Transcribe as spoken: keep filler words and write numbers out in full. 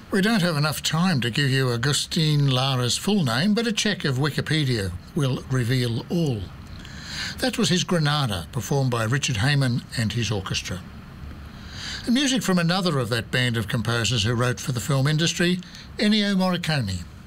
We don't have enough time to give you Agustin Lara's full name, but a check of Wikipedia will reveal all. That was his Granada, performed by Richard Heyman and his orchestra. The music from another of that band of composers who wrote for the film industry, Ennio Morricone.